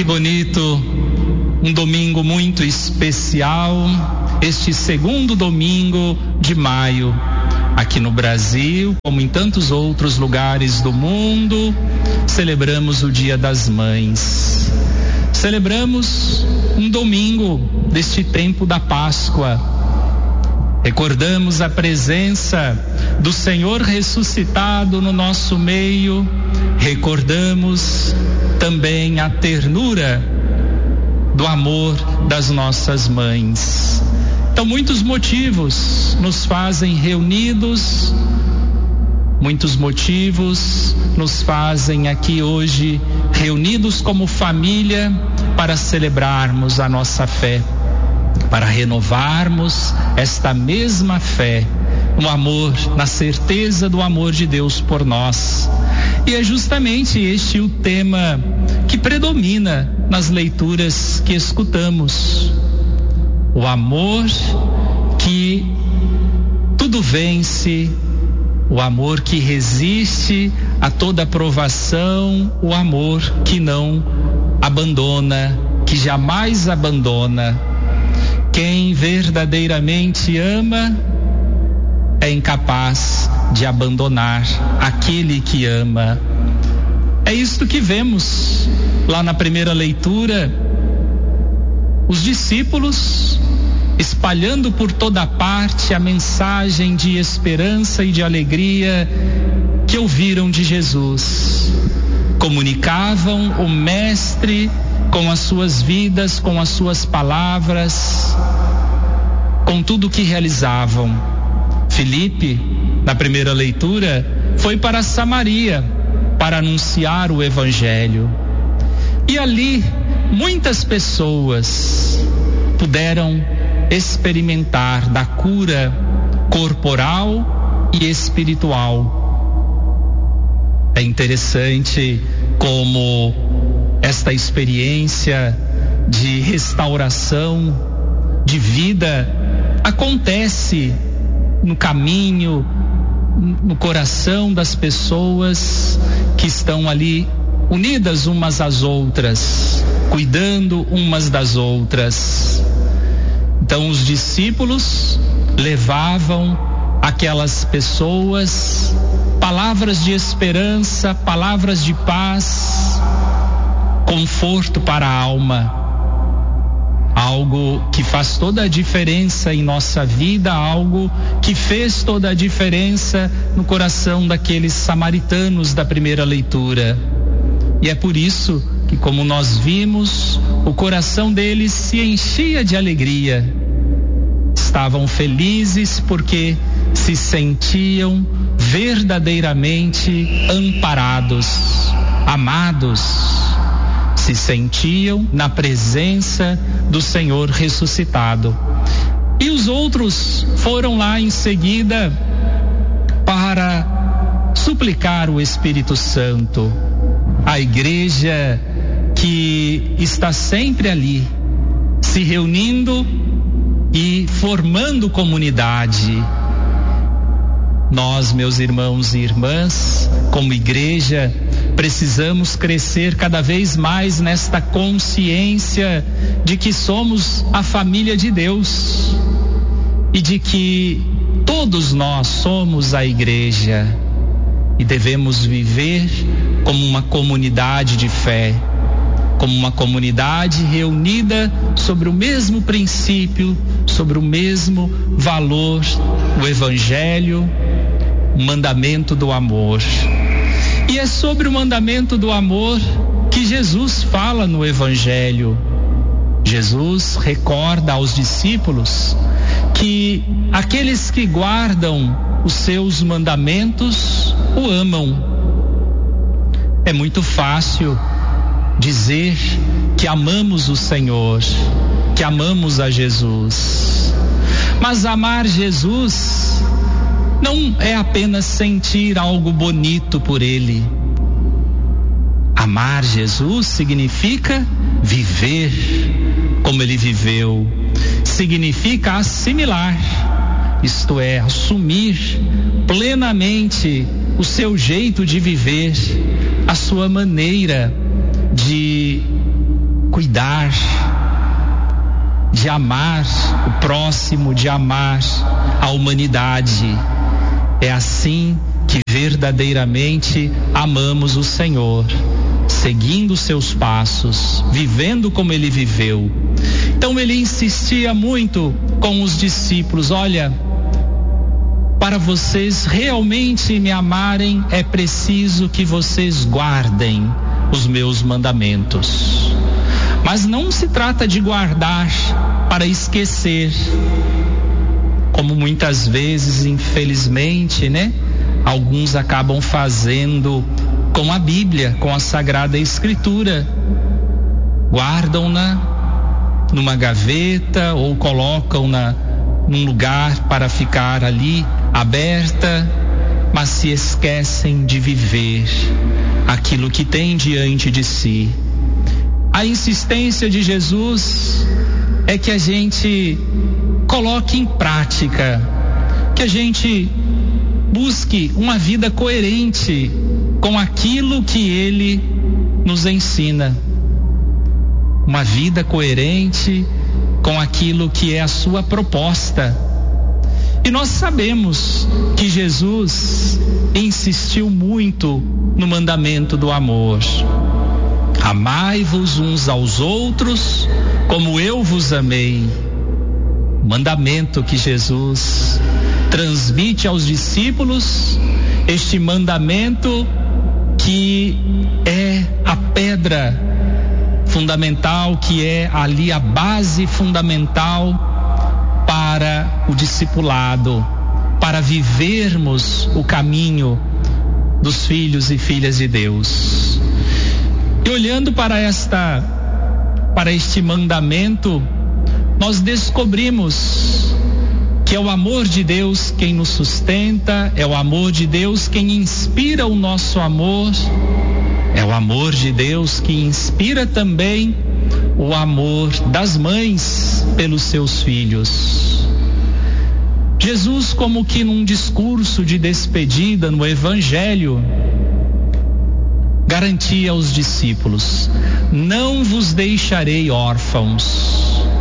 Que bonito, um domingo muito especial, este segundo domingo de maio, aqui no Brasil, como em tantos outros lugares do mundo, celebramos o Dia das Mães. Celebramos um domingo deste tempo da Páscoa. Recordamos a presença do Senhor ressuscitado no nosso meio. Recordamos também a ternura do amor das nossas mães. Então, muitos motivos nos fazem reunidos, muitos motivos nos fazem aqui hoje reunidos como família para celebrarmos a nossa fé, para renovarmos esta mesma fé no amor, na certeza do amor de Deus por nós. E é justamente este o tema que predomina nas leituras que escutamos. O amor que tudo vence, o amor que resiste a toda provação, o amor que não abandona, que jamais abandona. Quem verdadeiramente ama é incapaz de abandonar aquele que ama. É isto que vemos lá na primeira leitura, os discípulos espalhando por toda parte a mensagem de esperança e de alegria que ouviram de Jesus. Comunicavam o Mestre com as suas vidas, com as suas palavras, com tudo o que realizavam. Filipe, na primeira leitura, foi para Samaria para anunciar o Evangelho. E ali, muitas pessoas puderam experimentar da cura corporal e espiritual. É interessante como esta experiência de restauração de vida acontece no caminho, no coração das pessoas que estão ali unidas umas às outras, cuidando umas das outras. Então os discípulos levavam aquelas pessoas palavras de esperança, palavras de paz, conforto para a alma. Algo que faz toda a diferença em nossa vida, algo que fez toda a diferença no coração daqueles samaritanos da primeira leitura. E é por isso que, como nós vimos, o coração deles se enchia de alegria. Estavam felizes porque se sentiam verdadeiramente amparados, amados. Se sentiam na presença do Senhor ressuscitado. E os outros foram lá em seguida para suplicar o Espírito Santo. A igreja que está sempre ali, se reunindo e formando comunidade. Nós, meus irmãos e irmãs, como igreja, precisamos crescer cada vez mais nesta consciência de que somos a família de Deus e de que todos nós somos a igreja e devemos viver como uma comunidade de fé, como uma comunidade reunida sobre o mesmo princípio, sobre o mesmo valor, o Evangelho, o mandamento do amor. E é sobre o mandamento do amor que Jesus fala no Evangelho. Jesus recorda aos discípulos que aqueles que guardam os seus mandamentos o amam. É muito fácil dizer que amamos o Senhor, que amamos a Jesus. Mas amar Jesus não é apenas sentir algo bonito por Ele. Amar Jesus significa viver como Ele viveu. Significa assimilar, isto é, assumir plenamente o seu jeito de viver, a sua maneira de cuidar, de amar o próximo, de amar a humanidade. É assim que verdadeiramente amamos o Senhor, seguindo seus passos, vivendo como ele viveu. Então ele insistia muito com os discípulos: olha, para vocês realmente me amarem, é preciso que vocês guardem os meus mandamentos. Mas não se trata de guardar para esquecer, como muitas vezes, infelizmente, alguns acabam fazendo com a Bíblia, com a Sagrada Escritura. Guardam-na numa gaveta ou colocam-na num lugar para ficar ali aberta, mas se esquecem de viver aquilo que tem diante de si. A insistência de Jesus é que a gente coloque em prática, que a gente busque uma vida coerente com aquilo que ele nos ensina. Uma vida coerente com aquilo que é a sua proposta. E nós sabemos que Jesus insistiu muito no mandamento do amor. Amai-vos uns aos outros como eu vos amei. Mandamento que Jesus transmite aos discípulos, este mandamento que é a pedra fundamental, que é ali a base fundamental para o discipulado, para vivermos o caminho dos filhos e filhas de Deus. E olhando para este mandamento, nós descobrimos que é o amor de Deus quem nos sustenta, é o amor de Deus quem inspira o nosso amor, é o amor de Deus que inspira também o amor das mães pelos seus filhos. Jesus, como que num discurso de despedida no Evangelho, garantia aos discípulos: não vos deixarei órfãos.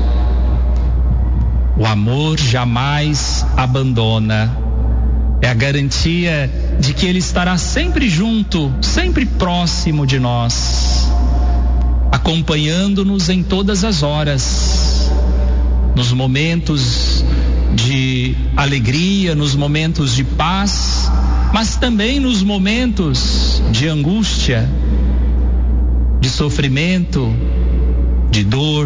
O amor jamais abandona. É a garantia de que ele estará sempre junto, sempre próximo de nós, acompanhando-nos em todas as horas, nos momentos de alegria, nos momentos de paz, mas também nos momentos de angústia, de sofrimento, de dor.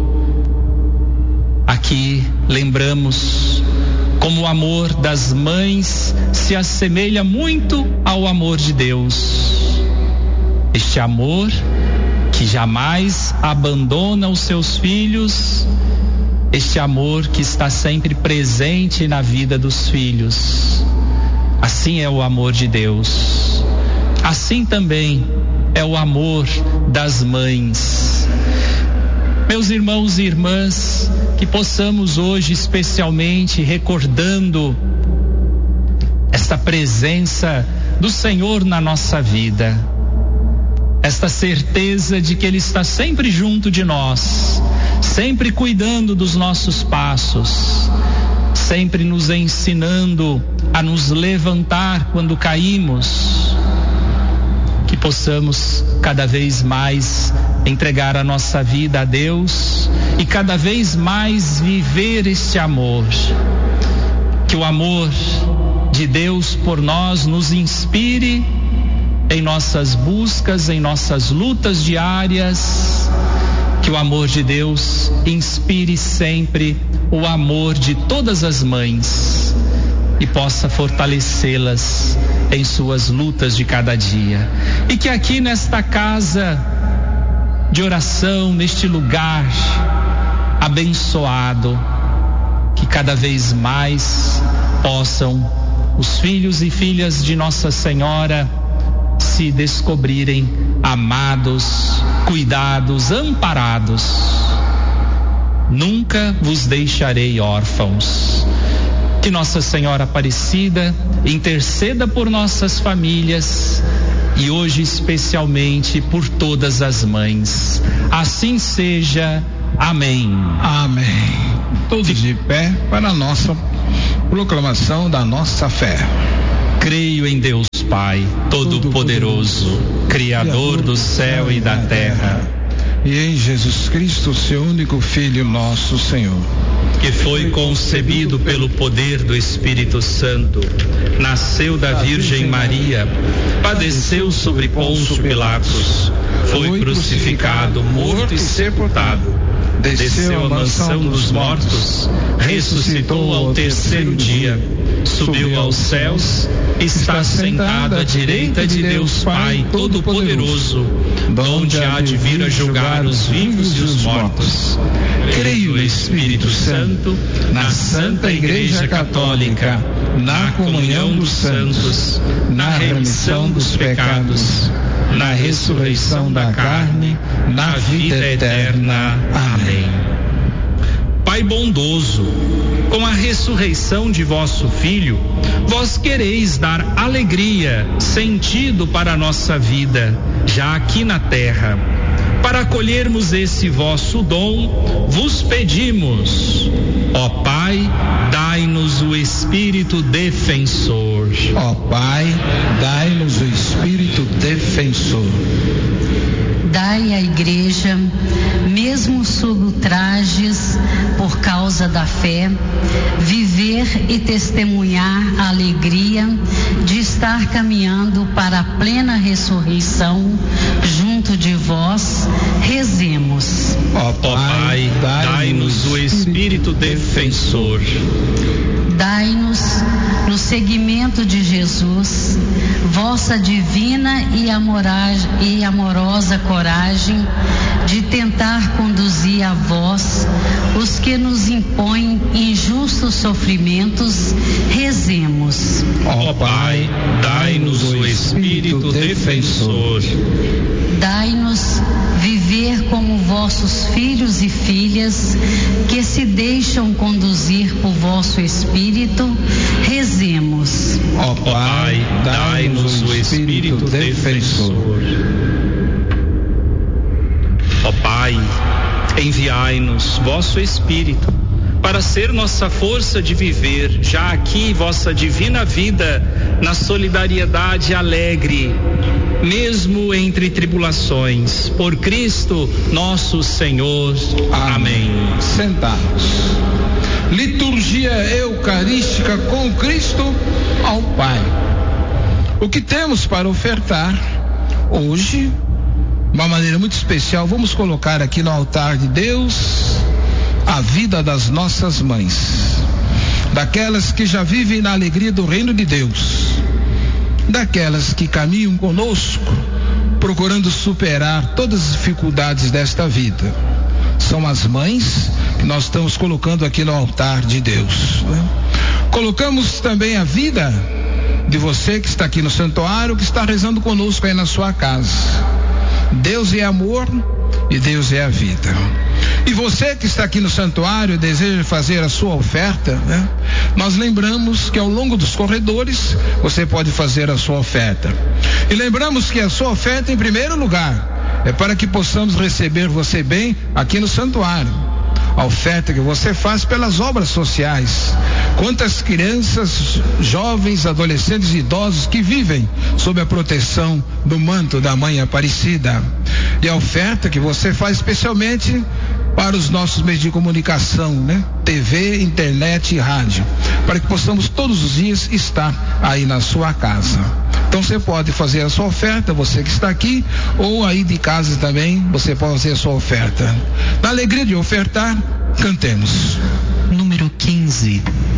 Aqui lembramos como o amor das mães se assemelha muito ao amor de Deus. Este amor que jamais abandona os seus filhos, este amor que está sempre presente na vida dos filhos. Assim é o amor de Deus. Assim também é o amor das mães. Meus irmãos e irmãs, que possamos hoje, especialmente recordando esta presença do Senhor na nossa vida, esta certeza de que Ele está sempre junto de nós, sempre cuidando dos nossos passos, sempre nos ensinando a nos levantar quando caímos, que possamos cada vez mais entregar a nossa vida a Deus e cada vez mais viver este amor. Que o amor de Deus por nós nos inspire em nossas buscas, em nossas lutas diárias. Que o amor de Deus inspire sempre o amor de todas as mães e possa fortalecê-las em suas lutas de cada dia. E que aqui nesta casa de oração, neste lugar abençoado, que cada vez mais possam os filhos e filhas de Nossa Senhora se descobrirem amados, cuidados, amparados. Nunca vos deixarei órfãos. Que Nossa Senhora Aparecida interceda por nossas famílias e hoje especialmente por todas as mães. Assim seja. Amém. Amém. Todos de pé para a nossa proclamação da nossa fé. Creio em Deus Pai, Todo-Poderoso, Criador do céu e da terra, e em Jesus Cristo, seu único Filho, nosso Senhor, que foi concebido pelo poder do Espírito Santo, nasceu da Virgem Maria, padeceu sobre Pôncio Pilatos, foi crucificado, morto e sepultado, desceu à mansão dos mortos, ressuscitou ao terceiro dia, subiu aos céus, está sentado à direita de Deus Pai Todo-Poderoso, donde há de vir a julgar os vivos e os mortos. Creio no Espírito Santo, na Santa Igreja Católica, na comunhão dos santos, na remissão dos pecados, na ressurreição da carne, na vida eterna. Amém. Pai bondoso, com a ressurreição de vosso Filho, vós quereis dar alegria, sentido para a nossa vida, já aqui na terra. Para acolhermos esse vosso dom, vos pedimos, ó Pai, dai-nos o Espírito defensor. Ó Pai, dai-nos o Espírito defensor. Dai à Igreja, mesmo sob ultrajes por causa da fé, viver e testemunhar a alegria de estar caminhando para a plena ressurreição junto de vós. Rezemos. Ó Pai, dai-nos o Espírito defensor. Dai-nos, no seguimento de Jesus, vossa divina e amorosa coragem de tentar conduzir a vós os que nos impõem injustos sofrimentos. Rezemos. Ó Pai, dai-nos o Espírito defensor. Dai-nos viver como vossos filhos e filhas que se deixam conduzir por vosso Espírito. Rezemos. Ó Pai, dai-nos o Espírito defensor. Ó Pai, enviai-nos vosso Espírito para ser nossa força de viver já aqui vossa divina vida na solidariedade alegre, mesmo entre tribulações, por Cristo nosso Senhor. Amém. Sentados. Liturgia eucarística com Cristo ao Pai. O que temos para ofertar hoje, de uma maneira muito especial, vamos colocar aqui no altar de Deus a vida das nossas mães, daquelas que já vivem na alegria do reino de Deus, daquelas que caminham conosco, procurando superar todas as dificuldades desta vida. São as mães que nós estamos colocando aqui no altar de Deus, né? Colocamos também a vida de você que está aqui no santuário, que está rezando conosco aí na sua casa. Deus é amor e Deus é a vida. E você que está aqui no santuário e deseja fazer a sua oferta, né? Nós lembramos que ao longo dos corredores você pode fazer a sua oferta. E lembramos que a sua oferta, em primeiro lugar, é para que possamos receber você bem aqui no santuário. A oferta que você faz pelas obras sociais. Quantas crianças, jovens, adolescentes e idosos que vivem sob a proteção do manto da Mãe Aparecida. E a oferta que você faz especialmente para os nossos meios de comunicação, né? TV, internet e rádio, para que possamos todos os dias estar aí na sua casa. Então você pode fazer a sua oferta, você que está aqui, ou aí de casa também, você pode fazer a sua oferta. Na alegria de ofertar, cantemos. Número 15.